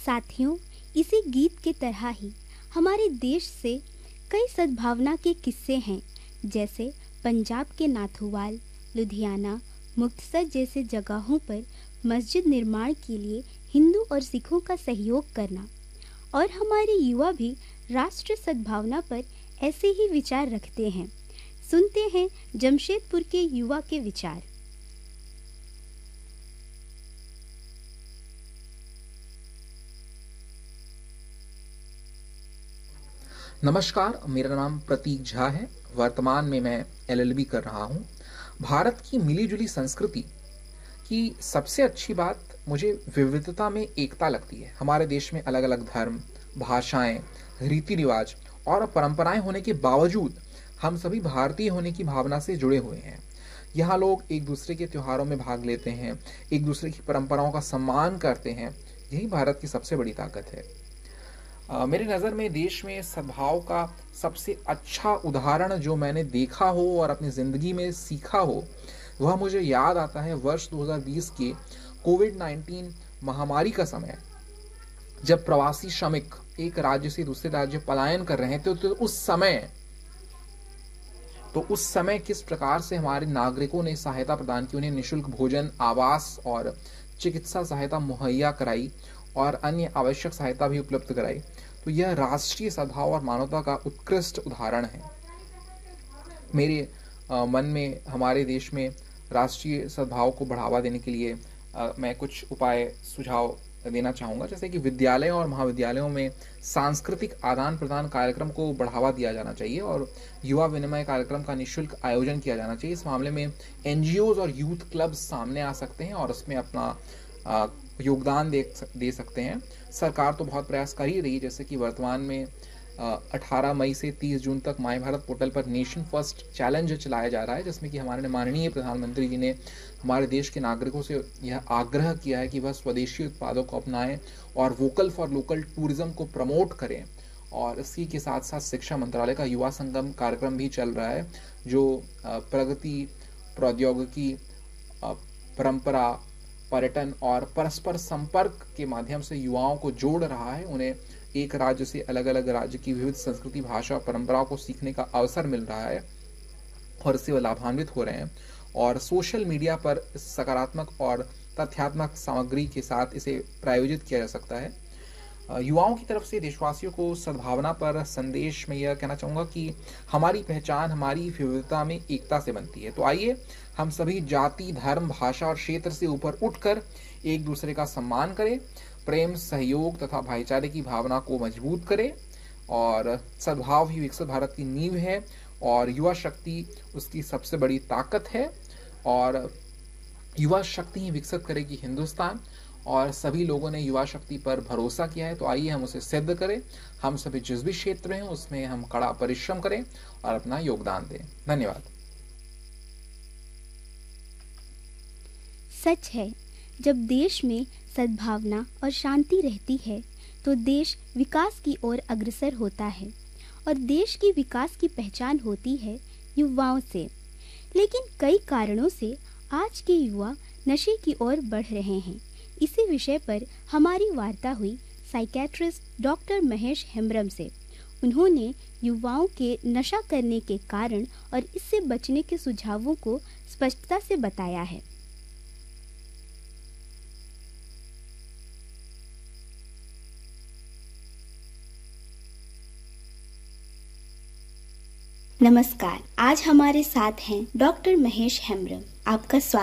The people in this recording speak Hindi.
साथियों, इसी गीत के तरह ही हमारे देश से कई सद्भावना के किस्से हैं, जैसे पंजाब के नाथुवाल, लुधियाना, मुक्तसर जैसे जगहों पर मस्जिद निर्माण के लिए हिंदू और सिखों का सहयोग करना। और हमारे युवा भी राष्ट्र सद्भावना पर ऐसे ही विचार रखते हैं। सुनते हैं जमशेदपुर के युवा के विचार। नमस्कार, मेरा नाम प्रतीक झा है। वर्तमान में मैं LLB कर रहा हूँ। भारत की मिलीजुली संस्कृति की सबसे अच्छी बात मुझे विविधता में एकता लगती है। हमारे देश में अलग अलग धर्म, भाषाएं, रीति रिवाज और परंपराएं होने के बावजूद हम सभी भारतीय होने की भावना से जुड़े हुए हैं। यहाँ लोग एक दूसरे के त्योहारों में भाग लेते हैं, एक दूसरे की परंपराओं का सम्मान करते हैं। यही भारत की सबसे बड़ी ताकत है। मेरी नज़र में देश में सद्भाव का सबसे अच्छा उदाहरण जो मैंने देखा हो और अपनी ज़िंदगी में सीखा हो, वह मुझे याद आता है वर्ष 2020 के कोविड-19 महामारी का समय, जब प्रवासी श्रमिक एक राज्य से दूसरे राज्य पलायन कर रहे थे। तो उस समय किस प्रकार से हमारे नागरिकों ने सहायता प्रदान की, उन्हें निःशुल्क भोजन, आवास और चिकित्सा सहायता मुहैया कराई और अन्य आवश्यक सहायता भी उपलब्ध कराई। तो यह राष्ट्रीय सद्भाव और मानवता का उत्कृष्ट उदाहरण है। मेरे मन में हमारे देश में राष्ट्रीय सद्भाव को बढ़ावा देने के लिए मैं कुछ उपाय सुझाव देना चाहूँगा। जैसे कि विद्यालयों और महाविद्यालयों में सांस्कृतिक आदान प्रदान कार्यक्रम को बढ़ावा दिया जाना चाहिए और युवा विनिमय कार्यक्रम का निःशुल्क आयोजन किया जाना चाहिए। इस मामले में NGOs और यूथ क्लब्स सामने आ सकते हैं और उसमें अपना योगदान दे सकते हैं। सरकार तो बहुत प्रयास कर ही रही, जैसे कि वर्तमान में 18 मई से 30 जून तक माय भारत पोर्टल पर नेशन फर्स्ट चैलेंज चलाया जा रहा है, जिसमें कि हमारे माननीय प्रधानमंत्री जी ने हमारे देश के नागरिकों से यह आग्रह किया है कि वह स्वदेशी उत्पादों को अपनाएं और वोकल फॉर लोकल टूरिज्म को प्रमोट करें। और इसी के साथ साथ शिक्षा मंत्रालय का युवा संगम कार्यक्रम भी चल रहा है, जो प्रगति, प्रौद्योगिकी, परंपरा, पर्यटन और परस्पर संपर्क के माध्यम से युवाओं को जोड़ रहा है। उन्हें एक राज्य से अलग अलग राज्य की विविध संस्कृति, भाषा और परंपराओं को सीखने का अवसर मिल रहा है और इससे वो लाभान्वित हो रहे हैं। और सोशल मीडिया पर सकारात्मक और तथ्यात्मक सामग्री के साथ इसे प्रायोजित किया जा सकता है। युवाओं की तरफ से देशवासियों को सद्भावना पर संदेश में यह कहना चाहूँगा कि हमारी पहचान हमारी विविधता में एकता से बनती है। तो आइए हम सभी जाति, धर्म, भाषा और क्षेत्र से ऊपर उठकर एक दूसरे का सम्मान करें, प्रेम, सहयोग तथा भाईचारे की भावना को मजबूत करें। और सद्भाव ही विकसित भारत की नींव है और युवा शक्ति उसकी सबसे बड़ी ताकत है। और युवा शक्ति ही विकसित करेगी हिंदुस्तान। और सभी लोगों ने युवा शक्ति पर भरोसा किया है, तो आइए हम उसे सिद्ध करें। हम सभी जिस भी क्षेत्र में हैं उसमें हम कड़ा परिश्रम करें और अपना योगदान दें। धन्यवाद। सच है, जब देश में सद्भावना और शांति रहती है तो देश विकास की ओर अग्रसर होता है और देश की विकास की पहचान होती है युवाओं से। लेकिन कई कारणों से आज के युवा नशे की ओर बढ़ रहे हैं। इसी विषय पर हमारी वार्ता हुई साइकियाट्रिस्ट डॉक्टर महेश हेम्ब्रम से। उन्होंने युवाओं के नशा करने के कारण और इससे बचने के सुझावों को स्पष्टता से बताया है। नमस्कार, आज हमारे साथ हैं डॉक्टर महेश हेम्ब्रम। आपका स्वागत